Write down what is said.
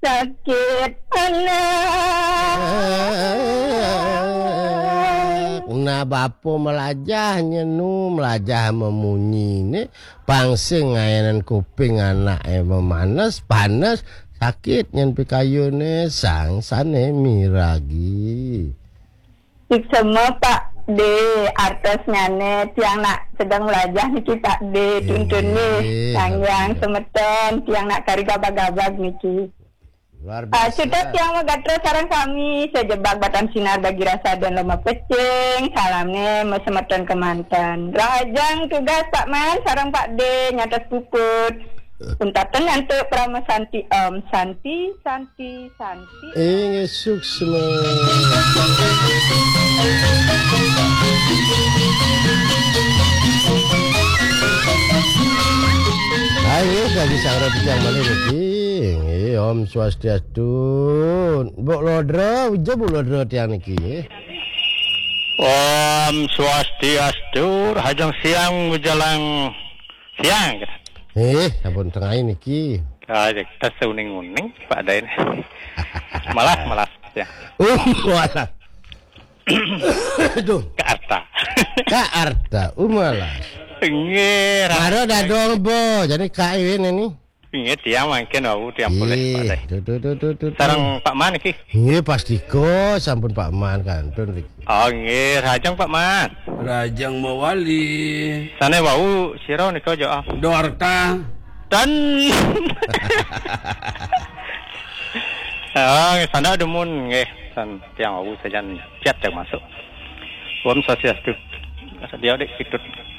sakit anak. Nah bapo melajahnya nu melajah memunyi ni pangsing ngayanan kuping anak memanas panas sakit nyen pikayune sang sane miragi. Ik semua Pak D artos nyanet yang nak sedang belajar niki Pak D tuntun nih yang semeton yang nak kari gabag-gabag niki. Luar biasa. Sudah tiang megatro sarang kami sejebak batang sinar bagi rasa dan lemah pecing salamnya mesemeton kemantan rahajang tugas Pak Man sarang Pak D nyatas puput untatan nanti prama santi santi Inge suksma. Ayo dari sang yang mana niki? Om Swastiastu. Mbok Lodro, ujo Bu Lodro tiang niki. Om Swastiastu, hajang siang menjelang siang. Sampun tengah niki. Kita seuning-uning Pak Dain. malas ya. Malas. Aduh, Ka Arta, malas. Nggih, Karo dadong bo, jadi kain ini. Nggih tiang mangken wau tiang boleh Pak Dain. Tuh. Sareng Pak Man iki. Nggih pasti ko sampun Pak Man kantun iki. Oh nggih, hajang Pak Man. Rajang Mawali. Sane wau sira nika jo. Dorka. Dan sana demun nggih san tiang wau sajan ciat masuk. Om Swastiastu. Dia dek ikut